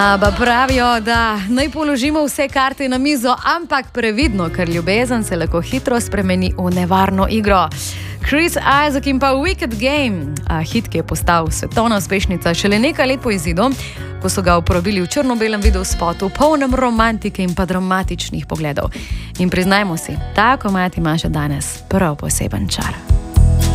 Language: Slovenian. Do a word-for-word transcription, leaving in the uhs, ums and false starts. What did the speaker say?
Pa pravijo, da naj položimo vse karte na mizo, ampak previdno, ker ljubezen se lahko hitro spremeni v nevarno igro. Chris Isaak in pa Wicked Game, hit, ki je postal svetovna uspešnica šele nekaj let po izidu, ko so ga uporabili v črno-belem videospotu, polnem romantike in pa dramatičnih pogledov. In priznajmo si, ta komad ima še danes prav poseben čar.